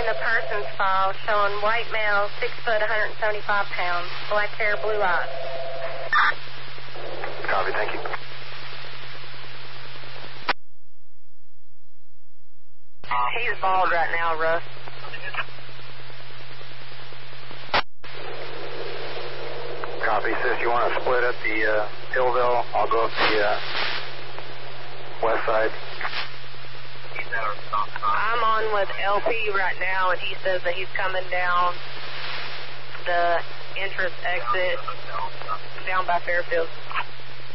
in the person's file showing white male, 6 foot, 175 pounds, black hair, blue eyes. Copy, thank you. He's bald right now, Russ. Copy, sis. You want to split up the Hillville? I'll go up the west side. I'm on with LP right now, and he says that he's coming down the entrance exit down by Fairfield.